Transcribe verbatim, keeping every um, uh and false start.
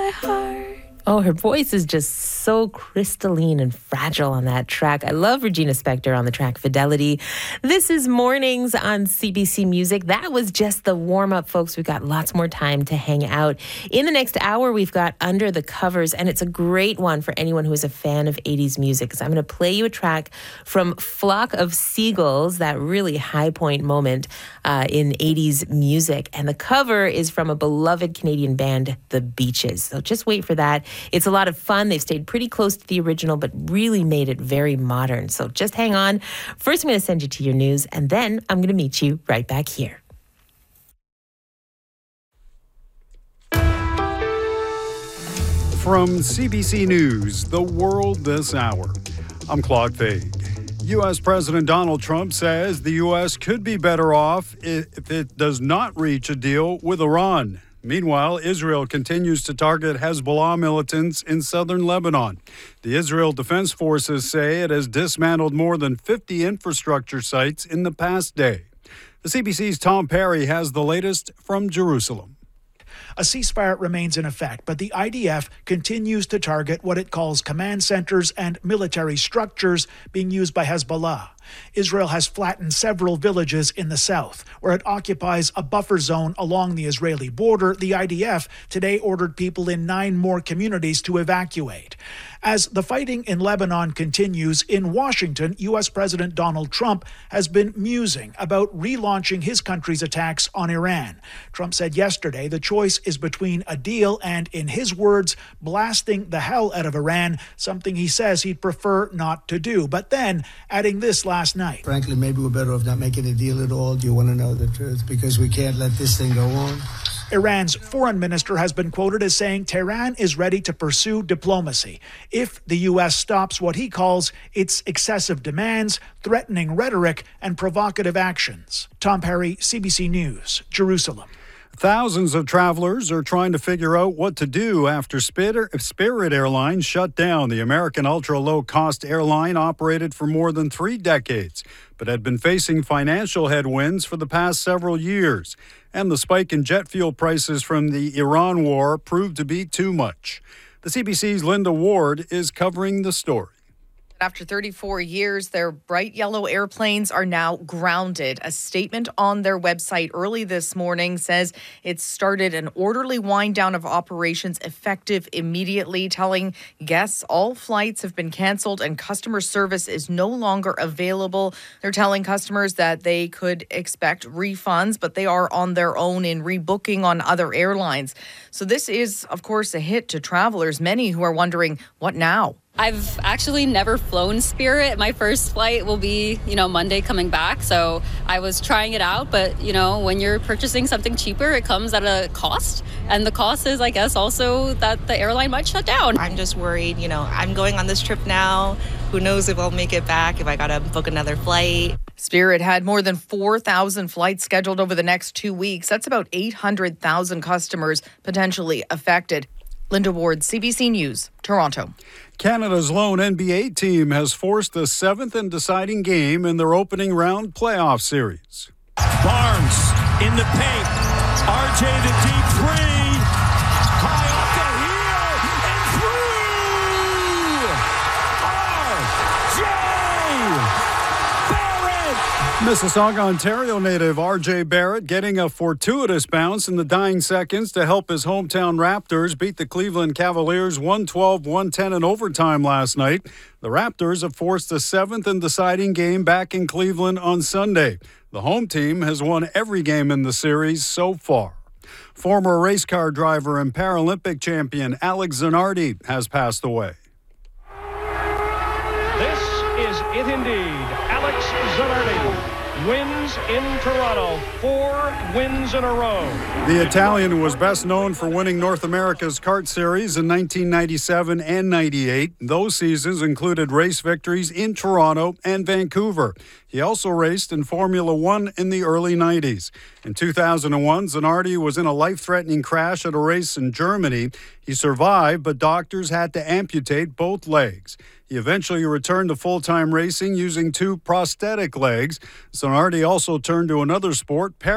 my heart. Oh, her voice is just so crystalline and fragile on that track. I love Regina Spektor on the track Fidelity. This is Mornings on C B C Music. That was just the warm-up, folks. We've got lots more time to hang out. In the next hour, we've got Under the Covers, and it's a great one for anyone who is a fan of eighties music, because I'm going to play you a track from Flock of Seagulls, that really high point moment uh, in eighties music. And the cover is from a beloved Canadian band, The Beaches. So just wait for that. It's a lot of fun. They've stayed pretty close to the original, but really made it very modern. So just hang on. First, I'm going to send you to your news, and then I'm going to meet you right back here. From C B C News, The World This Hour, I'm Claude Fade. U S. President Donald Trump says the U S could be better off if it does not reach a deal with Iran. Meanwhile, Israel continues to target Hezbollah militants in southern Lebanon. The Israel Defense Forces say it has dismantled more than fifty infrastructure sites in the past day. The C B C's Tom Perry has the latest from Jerusalem. A ceasefire remains in effect, but the I D F continues to target what it calls command centers and military structures being used by Hezbollah. Israel has flattened several villages in the south, where it occupies a buffer zone along the Israeli border. The I D F today ordered people in nine more communities to evacuate. As the fighting in Lebanon continues, in Washington, U S. President Donald Trump has been musing about relaunching his country's attacks on Iran. Trump said yesterday the choice is between a deal and, in his words, blasting the hell out of Iran, something he says he'd prefer not to do. But then, adding this last night. Frankly, maybe we're better off not making a deal at all. Do you want to know the truth? Because we can't let this thing go on. Iran's foreign minister has been quoted as saying Tehran is ready to pursue diplomacy if the U S stops what he calls its excessive demands, threatening rhetoric, and provocative actions. Tom Perry, C B C News, Jerusalem. Thousands of travelers are trying to figure out what to do after Spirit Airlines shut down. The American ultra-low-cost airline operated for more than three decades, but had been facing financial headwinds for the past several years. And the spike in jet fuel prices from the Iran war proved to be too much. The C B C's Linda Ward is covering the story. After thirty-four years, their bright yellow airplanes are now grounded. A statement on their website early this morning says it started an orderly wind down of operations effective immediately, telling guests all flights have been canceled and customer service is no longer available. They're telling customers that they could expect refunds, but they are on their own in rebooking on other airlines. So this is, of course, a hit to travelers, many who are wondering, what now? I've actually never flown Spirit. My first flight will be, you know, Monday coming back. So I was trying it out. But, you know, when you're purchasing something cheaper, it comes at a cost. And the cost is, I guess, also that the airline might shut down. I'm just worried, you know, I'm going on this trip now. Who knows if I'll make it back, if I got to book another flight. Spirit had more than four thousand flights scheduled over the next two weeks. That's about eight hundred thousand customers potentially affected. Linda Ward, C B C News, Toronto. Canada's lone N B A team has forced the seventh and deciding game in their opening round playoff series. Barnes in the paint. R J the deep three. High off the heel and through. R J Barrett. Mississauga, Ontario native R J Barrett getting a fortuitous bounce in the dying seconds to help his hometown Raptors beat the Cleveland Cavaliers one twelve to one ten in overtime last night. The Raptors have forced the seventh and deciding game back in Cleveland on Sunday. The home team has won every game in the series so far. Former race car driver and Paralympic champion Alex Zanardi has passed away. This is it indeed. Alex Zanardi wins in Toronto. Four wins in a row. The Italian was best known for winning North America's kart series in nineteen ninety-seven and ninety-eight. Those seasons included race victories in Toronto and Vancouver. He also raced in Formula One in the early nineties. In two thousand one, Zanardi was in a life-threatening crash at a race in Germany. He survived, but doctors had to amputate both legs. He eventually returned to full-time racing using two prosthetic legs. Zanardi also turned to another sport,